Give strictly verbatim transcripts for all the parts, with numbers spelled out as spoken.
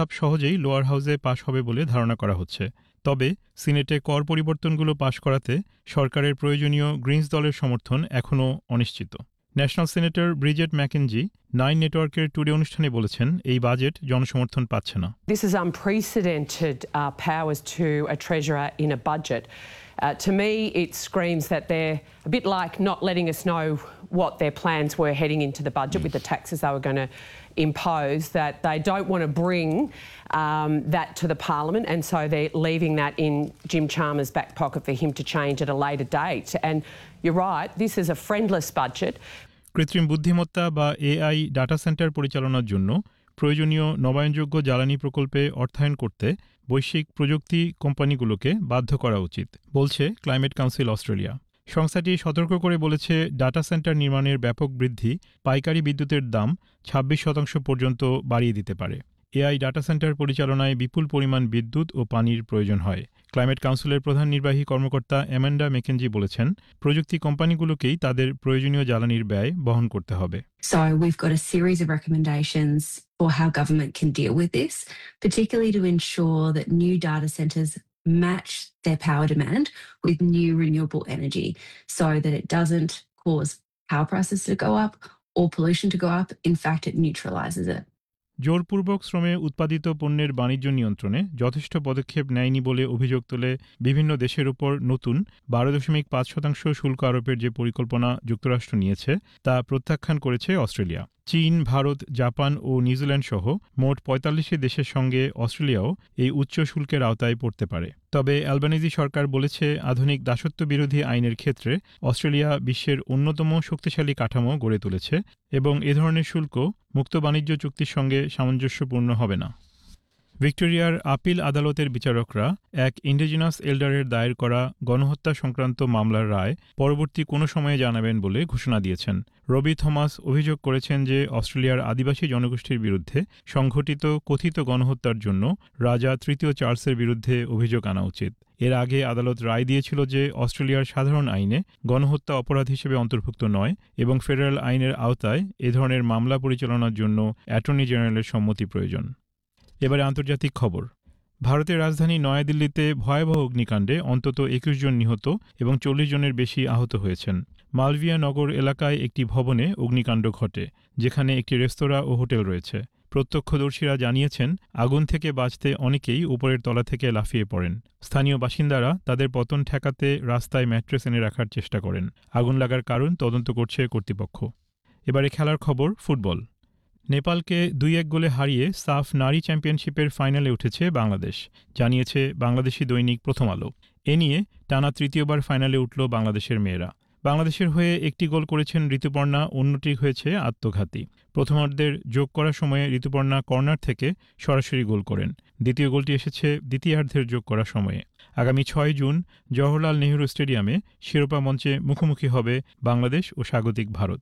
ধাপ সহজেই লোয়ার হাউসে পাশ হবে বলে ধারণা করা হচ্ছে। তবে সিনেটে কর পরিবর্তনগুলো পাশ করাতে সরকারের প্রয়োজনীয় গ্রিনস দলের সমর্থন এখনও অনিশ্চিত। National senator Bridget McKenzie nine নেটওয়ার্কের টুডে অনুষ্ঠানে বলেছেন এই বাজেট জনসমর্থন পাচ্ছে না। This is unprecedented uh, powers to a treasurer in a budget. Uh, to me, it screams that they're a bit like not letting us know what their plans were heading into the budget with the taxes they were going to impose, that they don't want to bring um, that to the parliament, and so they're leaving that in Jim Chalmers' back pocket for him to change at a later date. And you're right, this is a friendless budget. কৃত্রিম বুদ্ধিমত্তা বা AI data centre পরিচালনার জন্য প্রয়োজনীয় নবায়নযোগ্য জ্বালানি প্রকল্পে অর্থায়ন করতে বৈশ্বিক প্রযুক্তি কোম্পানিগুলোকে বাধ্য করা উচিত, বলছে ক্লাইমেট কাউন্সিল অস্ট্রেলিয়া। সংস্থাটি সতর্ক করে বলেছে ডাটা সেন্টার নির্মাণের ব্যাপক বৃদ্ধি পাইকারি বিদ্যুতের দাম ছাব্বিশ শতাংশ পর্যন্ত বাড়িয়ে দিতে পারে। এআই ডাটা সেন্টার পরিচালনায় বিপুল পরিমাণ বিদ্যুৎ ও পানির প্রয়োজন হয়। ক্লাইমেট কাউন্সিলের প্রধান নির্বাহী কর্মকর্তা অ্যামান্ডা মেকেনজি বলেছেন, প্রযুক্তি কোম্পানিগুলোকেই তাদের প্রয়োজনীয় জ্বালানির ব্যয় বহন করতে হবে। So we've got a series of recommendations for how government can deal with this, particularly to ensure that new data centres match their power demand with new renewable energy so that it doesn't cause power prices to go up or pollution to go up. In fact, it neutralises it. জোরপূর্বক শ্রমে উৎপাদিত পণ্যের বাণিজ্য নিয়ন্ত্রণে যথেষ্ট পদক্ষেপ নেয়নি বলে অভিযোগ তোলে বিভিন্ন দেশের উপর নতুন বারো দশমিক পাঁচ শতাংশ শুল্ক আরোপের যে পরিকল্পনা যুক্তরাষ্ট্র নিয়েছে তা প্রত্যাখ্যান করেছে অস্ট্রেলিয়া। চীন, ভারত, জাপান ও নিউজিল্যান্ড সহ মোট পঁয়তাল্লিশটি দেশের সঙ্গে অস্ট্রেলিয়াও এই উচ্চ শুল্কের আওতায় পড়তে পারে। তবে অ্যালবানিজি সরকার বলেছে, আধুনিক দাসত্ব বিরোধী আইনের ক্ষেত্রে অস্ট্রেলিয়া বিশ্বের অন্যতম শক্তিশালী কাঠামো গড়ে তুলেছে এবং এ ধরনের শুল্ক মুক্ত বাণিজ্য চুক্তির সঙ্গে সামঞ্জস্যপূর্ণ হবে না। ভিক্টোরিয়ার আপিল আদালতের বিচারকরা এক ইন্ডিজিনাস এল্ডারের দায়ের করা গণহত্যা সংক্রান্ত মামলার রায় পরবর্তী কোনো সময়ে জানাবেন বলে ঘোষণা দিয়েছেন। রবি থমাস অভিযোগ করেছেন যে অস্ট্রেলিয়ার আদিবাসী জনগোষ্ঠীর বিরুদ্ধে সংঘটিত কথিত গণহত্যার জন্য রাজা তৃতীয় চার্লসের বিরুদ্ধে অভিযোগ আনা উচিত। এর আগে আদালত রায় দিয়েছিল যে অস্ট্রেলিয়ার সাধারণ আইনে গণহত্যা অপরাধ হিসেবে অন্তর্ভুক্ত নয় এবং ফেডারেল আইনের আওতায় এ ধরনের মামলা পরিচালনার জন্য অ্যাটর্নি জেনারেলের সম্মতি প্রয়োজন। এবারে আন্তর্জাতিক খবর। ভারতের রাজধানী নয়াদিল্লিতে ভয়াবহ অগ্নিকাণ্ডে অন্তত একুশ জন নিহত এবং চল্লিশ জনের বেশি আহত হয়েছেন। মালভিয়া নগর এলাকায় একটি ভবনে অগ্নিকাণ্ড ঘটে, যেখানে একটি রেস্তোরাঁ ও হোটেল রয়েছে। প্রত্যক্ষদর্শীরা জানিয়েছেন, আগুন থেকে বাঁচতে অনেকেই উপরের তলা থেকে লাফিয়ে পড়েন। স্থানীয় বাসিন্দারা তাদের পতন ঠেকাতে রাস্তায় ম্যাট্রেস এনে রাখার চেষ্টা করেন। আগুন লাগার কারণ তদন্ত করছে কর্তৃপক্ষ। এবারে খেলার খবর। ফুটবল। নেপালকে দুই এক গোলে হারিয়ে সাফ নারী চ্যাম্পিয়নশিপের ফাইনালে উঠেছে বাংলাদেশ, জানিয়েছে বাংলাদেশি দৈনিক প্রথম আলো। এ নিয়ে টানা তৃতীয়বার ফাইনালে উঠল বাংলাদেশের মেয়েরা। বাংলাদেশের হয়ে একটি গোল করেছেন ঋতুপর্ণা, অন্যটি হয়েছে আত্মঘাতী। প্রথমার্ধের যোগ করার সময়ে ঋতুপর্ণা কর্নার থেকে সরাসরি গোল করেন। দ্বিতীয় গোলটি এসেছে দ্বিতীয়ার্ধের যোগ করার সময়ে। আগামী ছয় জুন জওহরলাল নেহরু স্টেডিয়ামে শিরোপা মঞ্চে মুখোমুখি হবে বাংলাদেশ ও স্বাগতিক ভারত।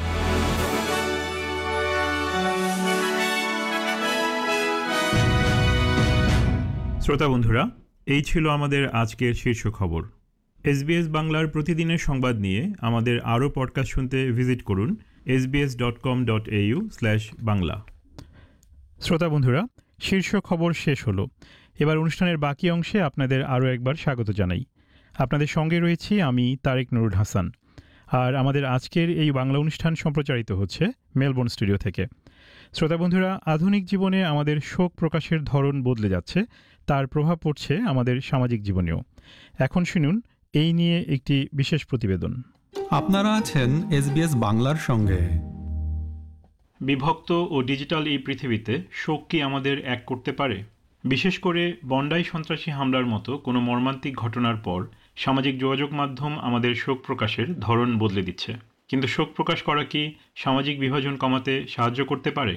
শ্রোতা বন্ধুরা, এই ছিল আমাদের আজকের শীর্ষ খবর। এসবিএস বাংলার প্রতিদিনের সংবাদ নিয়ে আমাদের আরও পডকাস্ট শুনতে ভিজিট করুন S B S dot com dot A you slash Bangla. শ্রোতা বন্ধুরা, শীর্ষ খবর শেষ হলো। এবার অনুষ্ঠানের বাকি অংশে আপনাদের আরও একবার স্বাগত জানাই। আপনাদের সঙ্গে রয়েছি আমি তারেক নুরুল হাসান। আর আমাদের আজকের এই বাংলা অনুষ্ঠান সম্প্রচারিত হচ্ছে মেলবোর্ন স্টুডিও থেকে। শ্রোতা বন্ধুরা, আধুনিক জীবনে আমাদের শোক প্রকাশের ধরন বদলে যাচ্ছে, তার প্রভাব পড়ছে আমাদের সামাজিক জীবনেও। এখন শুনুন এই নিয়ে একটি বিশেষ প্রতিবেদন। আপনারা আছেন এসবিএস বাংলার সঙ্গে। বিভক্ত ও ডিজিটাল এই পৃথিবীতে শোক কি আমাদের এক করতে পারে? বিশেষ করে বন্ডাই সন্ত্রাসী হামলার মতো কোনো মর্মান্তিক ঘটনার পর সামাজিক যোগাযোগ মাধ্যম আমাদের শোক প্রকাশের ধরন বদলে দিচ্ছে। কিন্তু শোক প্রকাশ করা কি সামাজিক বিভাজন কমাতে সাহায্য করতে পারে?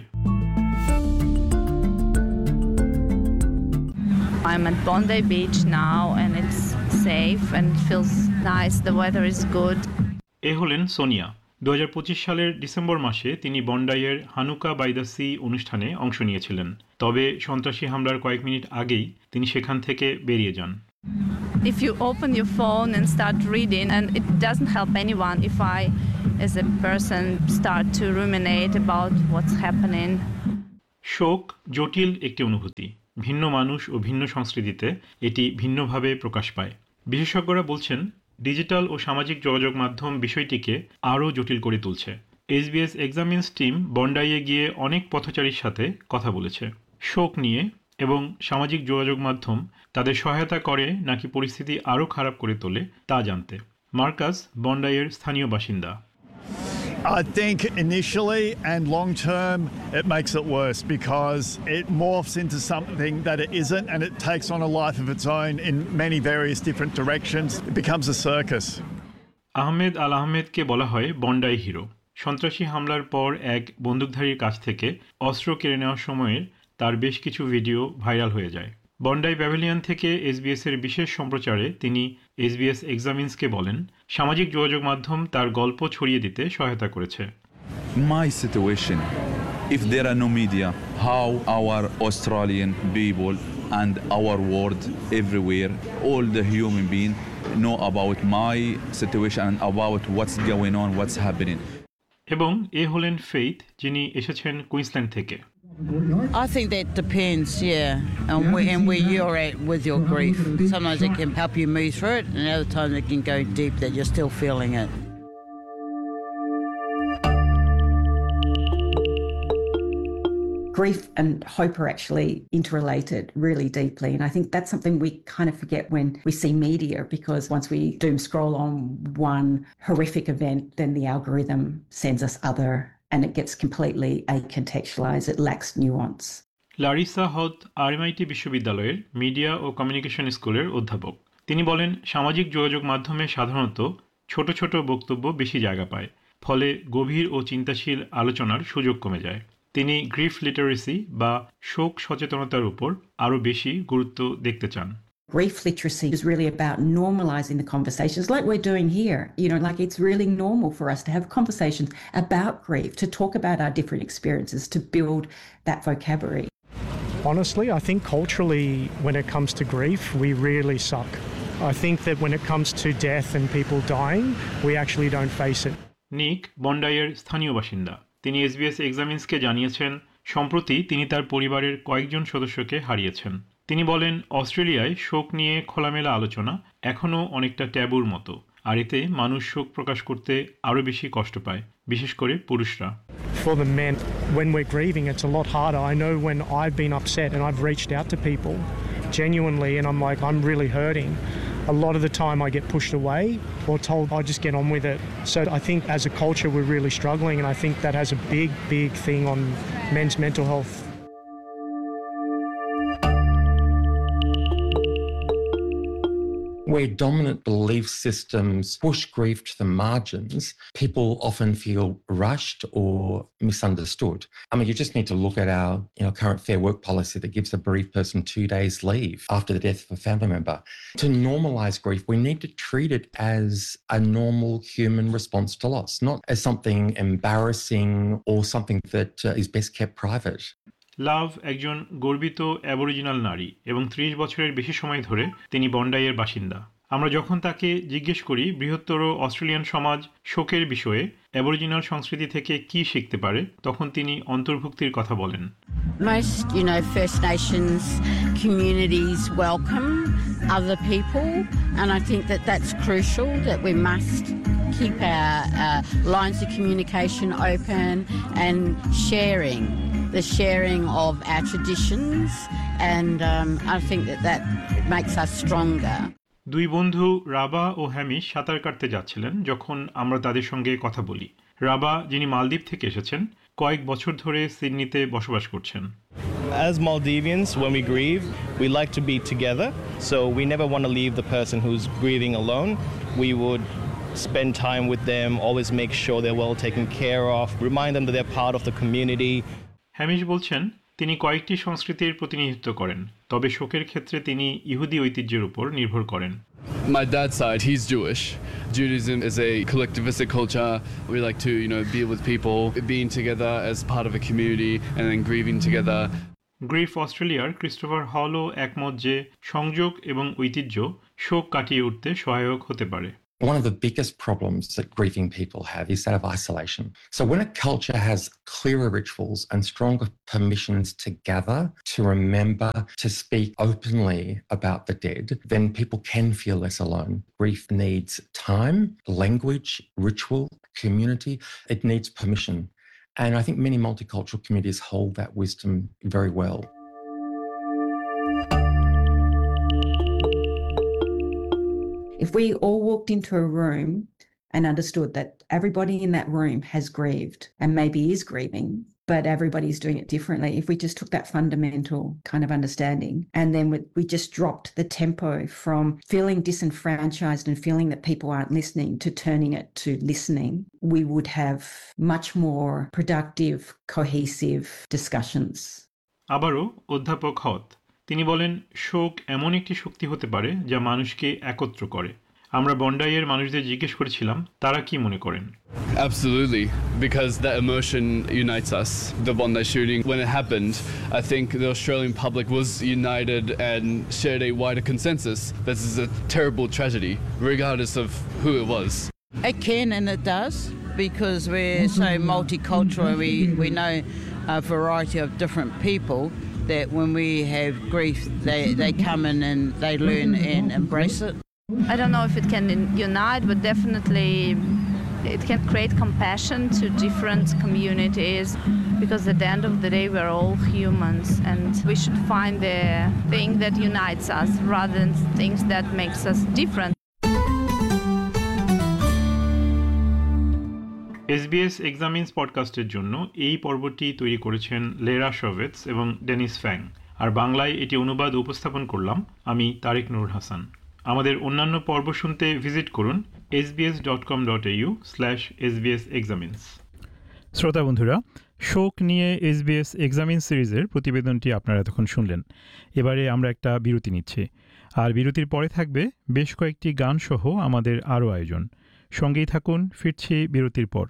I'm at Bondi Beach now and it's safe and it feels nice. The weather is good. এ হলেন সোনিয়া। দু হাজার পঁচিশ সালের ডিসেম্বর মাসে তিনি বন্ডাইয়ের হানুকা বাই দ্য সি অনুষ্ঠানে অংশ নিয়েছিলেন। তবে সন্ত্রাসী হামলার কয়েক মিনিট আগেই তিনি সেখান থেকে বেরিয়ে যান। If you open your phone and start reading, and it doesn't help anyone if I as a person start to ruminate about what's happening. শোক জটিল একটি অনুভূতি। ভিন্ন মানুষ ও ভিন্ন সংস্কৃতিতে এটি ভিন্নভাবে প্রকাশ পায়। বিশেষজ্ঞরা বলছেন ডিজিটাল ও সামাজিক যোগাযোগ মাধ্যম বিষয়টিকে আরও জটিল করে তুলছে। এসবিএস এক্সামিনস টিম বন্ডাইয়ে গিয়ে অনেক পথচারীর সাথে কথা বলেছে শোক নিয়ে, এবং সামাজিক যোগাযোগ মাধ্যম তাদের সহায়তা করে নাকি পরিস্থিতি আরও খারাপ করে তোলে তা জানতে। মার্কাস বন্ডাইয়ের স্থানীয় বাসিন্দা। I think initially and long term it makes it worse because it morphs into something that it isn't, and it takes on a life of its own in many various different directions. It becomes a circus. Ahmed আল আহমেদকে বলা হয় Bondi hero. সন্ত্রাসী হামলার পর এক বন্দুকধারীর কাছ থেকে অস্ত্র কেড়ে নেওয়ার সময়ের তার বেশ কিছু ভিডিও ভাইরাল হয়ে যায়। বন্ডাই প্যাভিলিয়ন থেকে এসবিএসের বিশেষ সম্প্রচারে তিনি এসবিএস এক্সামিনসকে বলেন সামাজিক যোগাযোগ মাধ্যম তার গল্প ছড়িয়ে দিতে সহায়তা করেছে। My situation, if there are no media, how our Australian people and our world everywhere, all the human beings know about my situation and about what's going on, what's happening. এবং এ হলেন ফেইথ, যিনি এসেছেন Queensland থেকে। I think that depends, yeah, on where, and where you're at with your grief. Sometimes it can help you move through it, and other times it can go deep that you're still feeling it. Grief and hope are actually interrelated really deeply, and I think that's something we kind of forget when we see media, because once we doom scroll on one horrific event, then the algorithm sends us other, and it gets completely acontextualized. It lacks nuance. Larissa হথ RMIT বিশ্ববিদ্যালয়ের media ও communication স্কুলের অধ্যাপক। তিনি বলেন সামাজিক যোগাযোগ মাধ্যমে সাধারণত ছোট ছোট বক্তব্য বেশি জায়গা পায়, ফলে গভীর ও চিন্তাশীল আলোচনার সুযোগ কমে যায়। তিনি গ্রিফ লিটারেসি বা শোক সচেতনতার উপর আরও বেশি গুরুত্ব দেখতে চান। Grief literacy is really about normalizing the conversations like we're doing here. You know, like it's really normal for us to have conversations about grief, to talk about our different experiences, to build that vocabulary. Honestly, I think culturally, when it comes to grief, we really suck. I think that when it comes to death and people dying, we actually don't face it. নিক বন্ডাইয়ের স্থানীয় বাসিন্দা। তিনি SBS এক্সামিনসকে জানিয়েছেন সম্প্রতি তিনি তার পরিবারের কয়েকজন সদস্যকে হারিয়েছেন। তিনি বলেন অস্ট্রেলিয়ায় শোক নিয়ে খোলামেলা আলোচনা এখনও অনেকটা ট্যাবুর মতো, আর এতে মানুষ শোক প্রকাশ করতে আরও বেশি কষ্ট পায়, বিশেষ করে পুরুষরা। For the men, when we're grieving, it's a lot harder. I know when I've been upset and I've reached out to people genuinely and I'm like, I'm really hurting, a lot of the time I get pushed away or told I just get on with it. So I think as a culture we're really struggling, and I think that has a big, big thing on men's mental health. Where dominant belief systems push grief to the margins, people often feel rushed or misunderstood. I mean, you just need to look at our you know, current Fair Work policy that gives a bereaved person two days leave after the death of a family member. To normalise grief, we need to treat it as a normal human response to loss, not as something embarrassing or something that uh, is best kept private. লাভ একজন গর্বিত aboriginal নারী এবং ত্রিশ বছরের বেশি সময় ধরে তিনি বন্ডাইয়ের বাসিন্দা। আমরা যখন তাকে জিজ্ঞেস করি বৃহত্তর অস্ট্রেলিয়ান সমাজ শোকের বিষয়ে অ্যাবরিজিনাল সংস্কৃতি থেকে কি শিখতে পারে, তখন তিনি অন্তর্ভুক্তির কথা বলেন। Most, you know, First Nations communities welcome other people, and I think that that's crucial, that we must keep our uh, lines of communication open and sharing. The sharing of our traditions, and um, I think that that makes us stronger. দুই বন্ধু রাবা ও হ্যামিশ সাঁতার কাটতে যাচ্ছিলেন যখন আমরা তাদের সঙ্গে কথা বলি। রাবা, যিনি মালদ্বীপ থেকে এসেছেন, কয়েক বছর ধরে সিডনিতে বসবাস করছেন। As Maldivians, when we grieve, we like to be together, so we never want to leave the person who's grieving alone. We would spend time with them, always make sure they're well taken care of, remind them that they're part of the community. Hemis বলছেন তিনি কয়েকটি সংস্কৃতির প্রতিনিধিত্ব করেন, তবে শোকের ক্ষেত্রে তিনি ইহুদি ঐতিহ্যের উপর নির্ভর করেন। My dad's side, he's Jewish. Judaism is a collectivistic culture. We like to, you know, be with people, being together as part of a community and then grieving together. Grief অস্ট্রেলিয়ার ক্রিস্টোফার হলও একমত যে সংযোগ এবং ঐতিহ্য শোক কাটিয়ে উঠতে সহায়ক হতে পারে। One of the biggest problems that grieving people have is that of isolation. So when a culture has clearer rituals and stronger permissions to gather, to remember, to speak openly about the dead, then people can feel less alone. Grief needs time, language, ritual, community. It needs permission. And I think many multicultural communities hold that wisdom very well. If we all walked into a room and understood that everybody in that room has grieved and maybe is grieving, but everybody's doing it differently, if we just took that fundamental kind of understanding and then we, we just dropped the tempo from feeling disenfranchised and feeling that people aren't listening to turning it to listening, we would have much more productive, cohesive discussions. আবারও অধ্যাপক হত তিনি বলেন শোক এমন একটি শক্তি হতে পারে যা মানুষকে একত্র করে আমরা বন্ডাইয়ের মানুষদের জিজ্ঞেস করেছিলাম তারা কি মনে করেন Absolutely, because that emotion unites us. The Bondi shooting, when it happened, I think the Australian public was united and shared a wider consensus. This is a terrible tragedy, regardless of who it was. It can and it does, because we're so multicultural. We, we know a variety of different people, that when we have grief, they, they come in and they learn and embrace it. I don't know if it can unite, but definitely it can create compassion to different communities, because at the end of the day we're all humans and we should find the thing that unites us rather than things that makes us different. SBS examines পডকাস্টের জন্য এই পর্বটি তৈরি করেছেন লেরা শোভেটস এবং Dennis ফ্যাং আর বাংলায় এটি অনুবাদ উপস্থাপন করলাম আমি তারেক নুর হাসান আমাদের অন্যান্য পর্ব শুনতে ভিজিট করুন S B S dot com dot A you slash S B S examines শ্রোতা বন্ধুরা শোক নিয়ে এসবিএস এক্সামিন সিরিজের প্রতিবেদনটি আপনারা এতক্ষণ শুনলেন এবারে আমরা একটা বিরতি নিচ্ছি আর বিরতির পরে থাকবে বেশ কয়েকটি গান সহ আমাদের আরও আয়োজন সঙ্গেই থাকুন ফিরছি বিরতির পর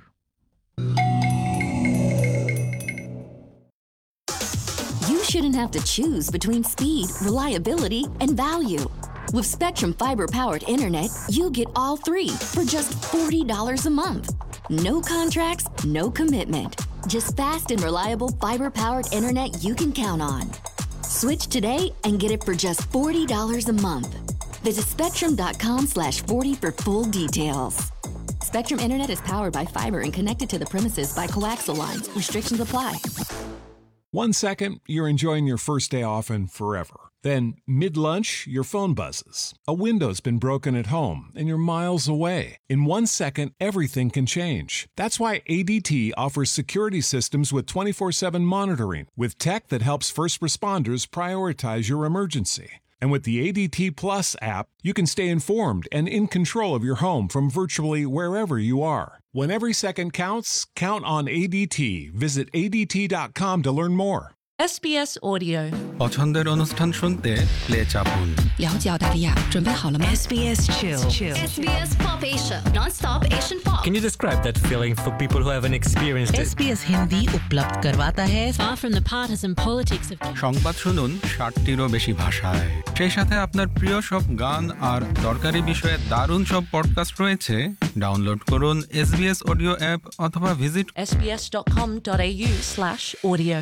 You shouldn't have to choose between speed, reliability, and value. With Spectrum fiber-powered internet, you get all three for just forty dollars a month. No contracts, no commitment. Just fast and reliable fiber-powered internet you can count on. Switch today and get it for just forty dollars a month. Visit spectrum.com slash 40 for full details. Spectrum Internet is powered by fiber and connected to the premises by coaxial lines. Restrictions apply. One second, you're enjoying your first day off and forever. Then, mid-lunch, your phone buzzes. A window's been broken at home, and you're miles away. In one second, everything can change. That's why A D T offers security systems with twenty-four seven monitoring, with tech that helps first responders prioritize your emergency. And with the A D T Plus app, you can stay informed and in control of your home from virtually wherever you are. When every second counts, count on A D T. Visit A D T dot com to learn more. S B S Audio. পছন্দের অনুষ্ঠান শুনতে play চাপুন 了解澳大利亚，准备好了吗 ？S B S Chill. S B S Pop Asia, non-stop Asian pop. Can you describe that feeling for people who haven't experienced it? S B S Hindi उपलब्ध करवाता है Far from the partisan politics of সংবাদ শুনুন ষাটটিরও বেশি ভাষায় সেই সাথে আপনার প্রিয় সব গান আর দরকারি বিষয়ে দারুণ সব পডকাস্ট রয়েছে ডাউনলোড করুন S B S audio app অথবা visit S B S dot com dot A U slash audio.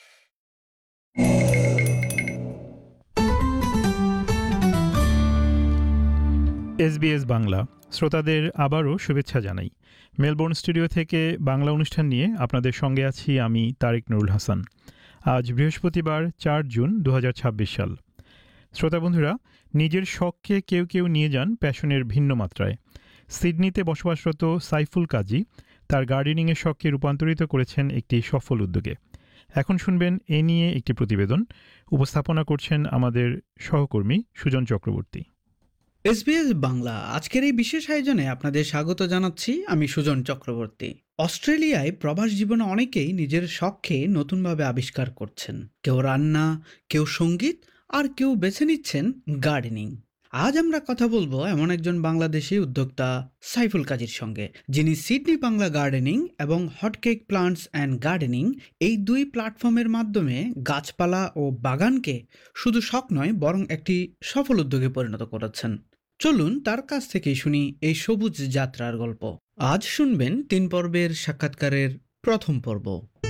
SBS Bangla শ্রোতাদের আবারও শুভেচ্ছা জানাই মেলবোর্ন স্টুডিও থেকে বাংলা অনুষ্ঠান নিয়ে আপনাদের সঙ্গে আছি আমি তারেক নুরুল হাসান আজ বৃহস্পতিবার চার জুন দু হাজার ছাব্বিশ সাল শ্রোতা বন্ধুরা নিজের শখকে কেউ কেউ নিয়ে যান প্যাশনের ভিন্ন মাত্রায় সিডনিতে বসবাসরত সাইফুল কাজী তার গার্ডেনিংয়ের শখকে রূপান্তরিত করেছেন একটি সফল উদ্যোগে এখন শুনবেন এ নিয়ে একটি প্রতিবেদন উপস্থাপনা করছেন আমাদের সহকর্মী সুজন চক্রবর্তী এসবিএস বাংলা আজকের এই বিশেষ আয়োজনে আপনাদের স্বাগত জানাচ্ছি আমি সুজন চক্রবর্তী অস্ট্রেলিয়ায় প্রবাস জীবনে অনেকেই নিজের শখকে নতুনভাবে আবিষ্কার করছেন কেউ রান্না কেউ সঙ্গীত আর কেউ বেছে নিচ্ছেন গার্ডেনিং আজ আমরা কথা বলবো এমন একজন বাংলাদেশি উদ্যোক্তা সাইফুল কাজীর সঙ্গে যিনি সিডনি বাংলা গার্ডেনিং এবং হটকেক প্লান্টস অ্যান্ড গার্ডেনিং এই দুই প্ল্যাটফর্মের মাধ্যমে গাছপালা ও বাগানকে শুধু শখ নয় বরং একটি সফল উদ্যোগে পরিণত করেছেন চলুন তার কাছ থেকেই শুনি এই সবুজ যাত্রার গল্প। আজ শুনবেন তিন পর্বের সাক্ষাৎকারের প্রথম পর্ব।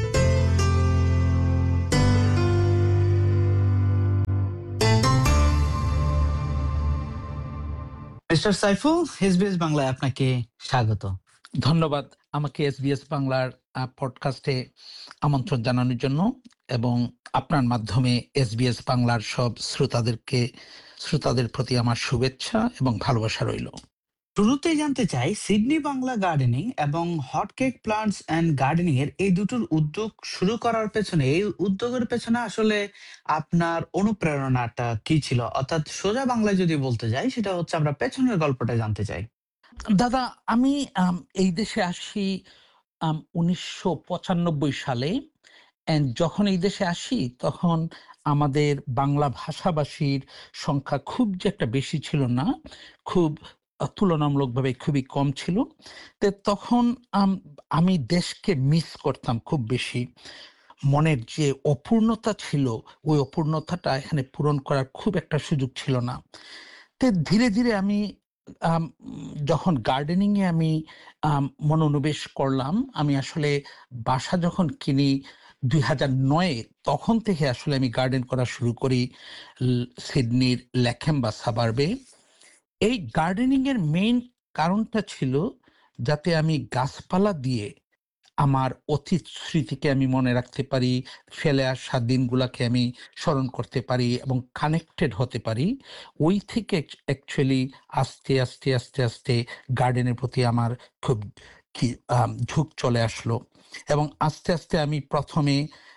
মিস্টার সাইফুল, এসবিএস বাংলায় আপনাকে স্বাগত। ধন্যবাদ আমাকে এসবিএস বাংলার পডকাস্টে আমন্ত্রণ জানানোর জন্য এবং আপনার মাধ্যমে এসবিএস বাংলার সব শ্রোতাদেরকে শ্রোতাদের প্রতি আমার শুভেচ্ছা এবং ভালোবাসা রইল। শুরুতেই জানতে চাই, সিডনি বাংলা গার্ডেনিং এবং হটকেক প্লান্টস অ্যান্ড গার্ডেনিং এর এই দুটোর উদ্যোগ শুরু করার পেছনে, এই উদ্যোগের পেছনে আসলে আপনার অনুপ্রেরণাটা কি ছিল? অর্থাৎ সোজা বাংলায় যদি বলতে যাই, সেটা হচ্ছে আমরা পেছনের গল্পটা জানতে চাই। দাদা, আমি আম, এই দেশে আসি আম, উনিশশো পঁচানব্বই সালে। And যখন এই দেশে আসি তখন আমাদের বাংলা ভাষাভাষীর সংখ্যা খুব যে একটা বেশি ছিল না, খুব আহ, তুলনামূলকভাবে খুবই কম ছিল। তো তখন আম- আমি দেশকে মিস করতাম খুব বেশি। মনের যে অপূর্ণতা ছিল, ওই অপূর্ণতাটা এখানে পূরণ করার খুব একটা সুযোগ ছিল না। তো ধীরে ধীরে আমি আম, উম, যখন গার্ডেনিং এ আমি আম, মনোনিবেশ করলাম, আমি আসলে বাসা যখন কিনি দুই হাজার নয়ে, তখন থেকে আসলে আমি গার্ডেন করা শুরু করি ল- সিডনির ল্যাকেম্বা সাবার্বে। এই গার্ডেনিং এর মেইন কারণটা ছিল যাতে আমি গাছপালা দিয়ে আমার অতীত স্মৃতিকে আমি মনে রাখতে পারি, ফেলে আসা দিনগুলাকে আমি স্মরণ করতে পারি এবং কানেক্টেড হতে পারি। ওই থেকে অ্যাকচুয়ালি আস্তে আস্তে আস্তে আস্তে গার্ডেনের প্রতি আমার খুব কি আম, ঝোঁক চলে আসলো এবং আস্তে আস্তে আমি প্রথমে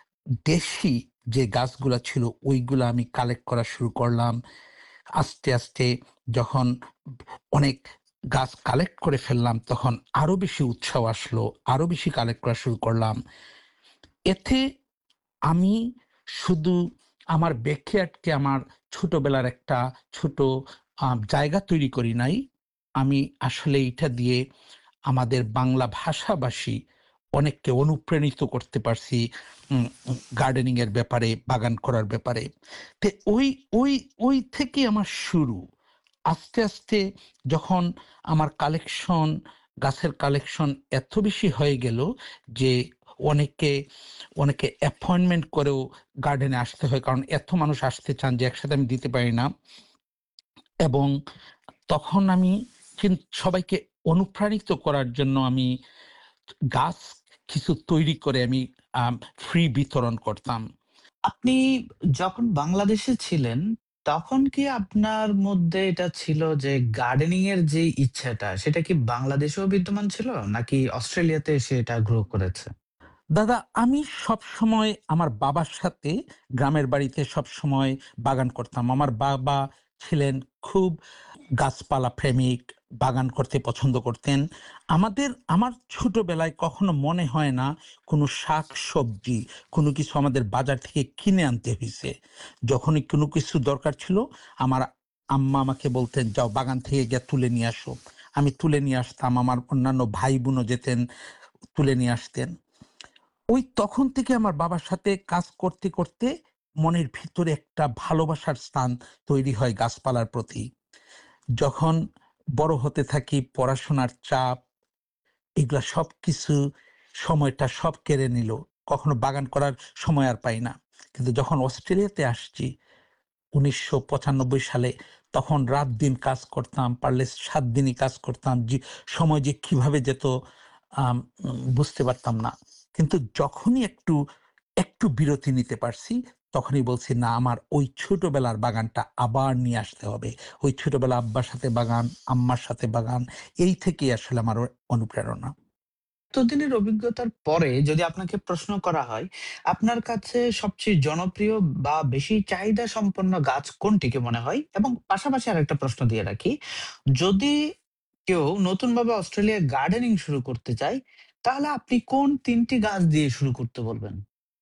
দেশি যে গাছগুলা ছিল ওইগুলা আমি কালেক্ট করা শুরু করলাম। আস্তে আস্তে যখন অনেক গাছ কালেক্ট করে ফেললাম, তখন আরো বেশি উৎসাহ আসলো, আরো বেশি কালেক্ট করা শুরু করলাম। এতে আমি শুধু আমার ব্যাকইয়ার্ডকে আমার ছোটবেলার একটা ছোট আহ, জায়গা তৈরি করি নাই, আমি আসলে এটা দিয়ে আমাদের বাংলা ভাষাভাষী অনেককে অনুপ্রাণিত করতে পারছি গার্ডেনিং এর ব্যাপারে, বাগান করার ব্যাপারে। তো ওই ওই ওই থেকে আমার শুরু। আস্তে আস্তে যখন আমার কালেকশন, গাছের কালেকশন এত বেশি হয়ে গেল যে অনেকে অনেকে অ্যাপয়েন্টমেন্ট করেও গার্ডেনে আসতে হয়, কারণ এত মানুষ আসতে চান যে একসাথে আমি দিতে পারি না। এবং তখন আমি কিন- সবাইকে অনুপ্রাণিত করার জন্য আমি গাছ কিছু তৈরি করে আমি ফ্রি বিতরণ করতাম। আপনি যখন বাংলাদেশে ছিলেন, তখন কি আপনার মধ্যে এটা ছিল যে গার্ডেনিং এর যে ইচ্ছাটা, সেটা কি বাংলাদেশেও বিদ্যমান ছিল নাকি অস্ট্রেলিয়াতে এসে এটা গ্রো করেছে? দাদা, আমি সব সময় আমার বাবার সাথে গ্রামের বাড়িতে সব সময় বাগান করতাম। আমার বাবা ছিলেন খুব গাছপালা প্রেমিক, বাগান করতে পছন্দ করতেন। আমাদের আমার ছোটবেলায় কখনো মনে হয় না কোনো শাক সবজি কোনো কিছু আমাদের বাজার থেকে কিনে আনতে হয়েছে। যখনই কোনো কিছু দরকার ছিল, আমার আম্মা আমাকে বলতেন, যাও বাগান থেকে গিয়ে তুলে নিয়ে আসো। আমি তুলে নিয়ে আসতাম, আমার অন্যান্য ভাই বোনও যেতেন, তুলে নিয়ে আসতেন। ওই তখন থেকে আমার বাবার সাথে কাজ করতে করতে মনের ভিতরে একটা ভালোবাসার স্থান তৈরি হয় গাছপালার প্রতি। যখন বড় হতে থাকি, পড়াশোনার চাপ, এগুলা সব কিছু সময়টা সব কেড়ে নিল। কখনো বাগান করার সময় আর পাই না। কিন্তু যখন অস্ট্রেলিয়াতে আসছি উনিশশো পঁচানব্বই সালে, তখন রাত দিন কাজ করতাম, পারলে সাত দিনই কাজ করতাম। যে সময় যে কিভাবে যেত আম, উম, বুঝতে পারতাম না। কিন্তু যখনই একটু একটু বিরতি নিতে পারছি, তখনই বলছি না, আমার ওই ছোটবেলার বাগানটা আবার নিয়ে আসতে হবে। ওই ছোটবেলা আব্বার সাথে বাগান, আম্মার সাথে বাগান, এই থেকেই আসলে আমার অনুপ্রেরণা। এতদিনের অভিজ্ঞতার পরে যদি আপনাকে প্রশ্ন করা হয়, আপনার কাছে সবচেয়ে জনপ্রিয় বা বেশি চাহিদা সম্পন্ন গাছ কোনটিকে মনে হয়? এবং পাশাপাশি আরেকটা প্রশ্ন দিয়ে রাখি, যদি কেউ নতুনভাবে অস্ট্রেলিয়ায় গার্ডেনিং শুরু করতে চায়, তাহলে আপনি কোন তিনটি গাছ দিয়ে শুরু করতে বলবেন?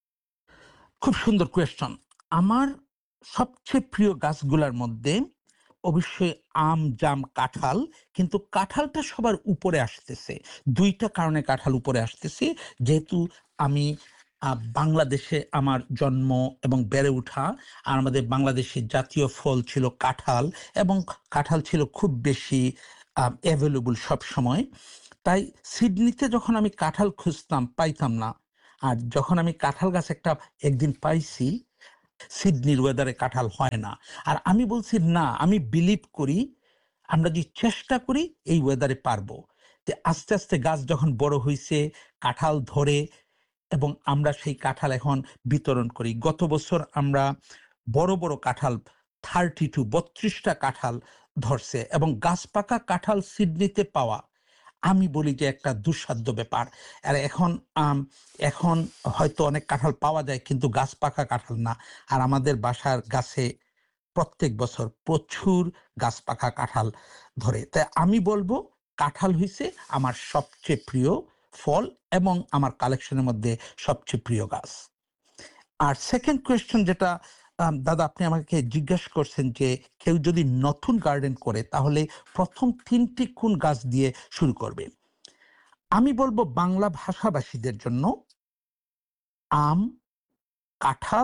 খুব সুন্দর কোয়েশ্চন। আমার সবচেয়ে প্রিয় গাছগুলোর মধ্যে অবশ্যই আম, জাম, কাঁঠাল। কিন্তু কাঁঠালটা সবার উপরে আসতেছে। দুইটা কারণে কাঁঠাল উপরে আসতেছে। যেহেতু আমি আহ, বাংলাদেশে আমার জন্ম এবং বেড়ে ওঠা, আর আমাদের বাংলাদেশের জাতীয় ফল ছিল কাঁঠাল, এবং কাঁঠাল ছিল খুব বেশি অ্যাভেলেবল সব সময়। তাই সিডনিতে যখন আমি কাঁঠাল খুঁজতাম পাইতাম না, আর যখন আমি কাঁঠাল গাছ একটা একদিন পাইছি, সিডনির ওয়েদারে কাঁঠাল হয় না। আর আমি বলছি না, আমি বিলিভ করি আমরা যদি চেষ্টা করি এই ওয়েদারে পারবো। যে আস্তে আস্তে গাছ যখন বড় হয়েছে, কাঁঠাল ধরে, এবং আমরা সেই কাঁঠাল এখন বিতরণ করি। গত বছর আমরা বড় বড় কাঁঠাল থার্টি টু বত্রিশটা কাঁঠাল ধরছে, এবং গাছ পাকা কাঁঠাল সিডনিতে পাওয়া আমি বলি যে একটা দুঃসাধ্য ব্যাপার। আর এখন এখন হয়তো অনেক কাঁঠাল পাওয়া যায়, কিন্তু গাছ পাকা কাঁঠাল না। আর আমাদের বাসার গাছে প্রত্যেক বছর প্রচুর গাছ পাকা কাঁঠাল ধরে। তাই আমি বলবো কাঁঠাল হইছে আমার সবচেয়ে প্রিয় ফল এবং আমার কালেকশনের মধ্যে সবচেয়ে প্রিয় গাছ। আর সেকেন্ড কোয়েশ্চেন যেটা দাদা আপনি আমাকে জিজ্ঞাসা করছেন যে কেউ যদি নতুন গার্ডেন করে তাহলে প্রথম তিনটি কোন গাছ দিয়ে শুরু করবে, আমি বলবো বাংলা ভাষাভাষীদের জন্য আম, কাঁঠাল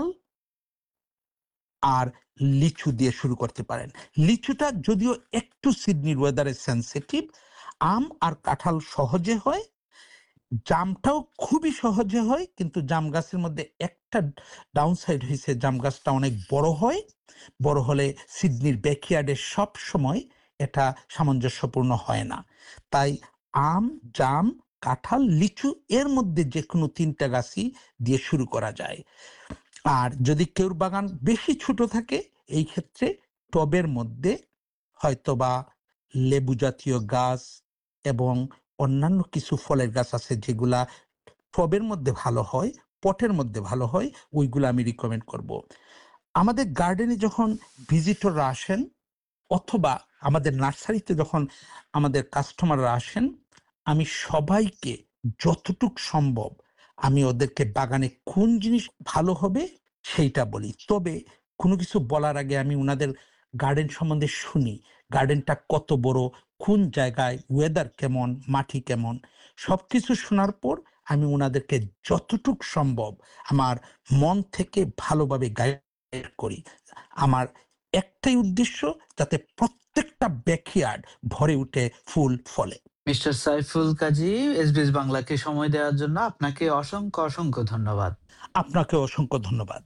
আর লিচু দিয়ে শুরু করতে পারেন। লিচুটা যদিও একটু সিডনির ওয়েদারে সেন্সিটিভ, আম আর কাঁঠাল সহজে হয়, জামটাও খুবই সহজে হয়, কিন্তু জাম গাছের মধ্যে একটা ডাউন সাইড হয়েছে, জাম গাছটা অনেক বড় হয়, বড় হলে সিডনির ব্যাকইয়ার্ডে সব সময় এটা সামঞ্জস্যপূর্ণ হয় না। তাই আম, জাম, কাঁঠাল, লিচু এর মধ্যে যে কোনো তিনটা গাছই দিয়ে শুরু করা যায়। আর যদি কেউর বাগান বেশি ছোট থাকে, এই ক্ষেত্রে টবের মধ্যে হয়তোবা লেবু জাতীয় গাছ এবং অন্যান্য কিছু ফলের গাছ আছে যেগুলা টবের মধ্যে ভালো হয়, পটের মধ্যে ভালো হয়, ওইগুলো আমি রিকমেন্ড করব। আমাদের গার্ডেনে যখন ভিজিটররা আসেন অথবা আমাদের নার্সারিতে যখন আমাদের কাস্টমাররা আসেন, আমি সবাইকে যতটুক সম্ভব আমি ওদেরকে বাগানে কোন জিনিস ভালো হবে সেইটা বলি। তবে কোনো কিছু বলার আগে আমি ওনাদের গার্ডেন সম্বন্ধে শুনি, গার্ডেনটা কত বড়, কোন জায়গায়, ওয়েদার কেমন, মাটি কেমন, সব কিছু শোনার পর আমি ওনাদেরকে যতটুক সম্ভব আমার মন থেকে ভালোভাবে গাইড করি। আমার একটাই উদ্দেশ্য, যাতে প্রত্যেকটা ব্যাকইয়ার্ড ভরে উঠে ফুল ফলে। মিস্টার সাইফুল কাজী, এসবিএস বাংলাকে সময় দেওয়ার জন্য আপনাকে অসংখ্য অসংখ্য ধন্যবাদ। আপনাকে অসংখ্য ধন্যবাদ।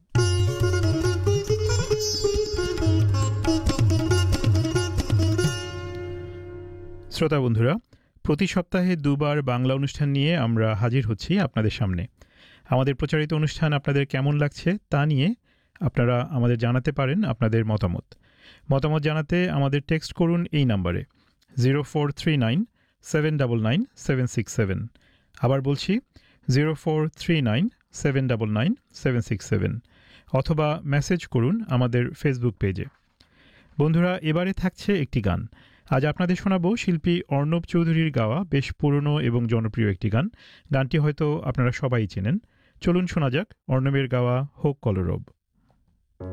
শ্রোতা বন্ধুরা, প্রতি সপ্তাহে দুবার বাংলা অনুষ্ঠান নিয়ে আমরা হাজির হচ্ছি আপনাদের সামনে। আমাদের প্রচারিত অনুষ্ঠান আপনাদের কেমন লাগছে তা নিয়ে আপনারা আমাদের জানাতে পারেন আপনাদের মতামত। মতামত জানাতে আমাদের টেক্সট করুন এই নাম্বারে zero four three nine seven double nine seven six seven. আবার বলছি zero four three nine seven double nine seven six seven, অথবা মেসেজ করুন আমাদের ফেসবুক পেজে। বন্ধুরা, এবারে থাকছে একটি গান। আজ আপনাদের শোনাবো শিল্পী অর্ণব চৌধুরীর গাওয়া বেশ পুরনো এবং জনপ্রিয় একটি গান। গানটি হয়তো আপনারা সবাই চেনেন। চলুন শোনা যাক অর্ণবের গাওয়া হোক কলরব।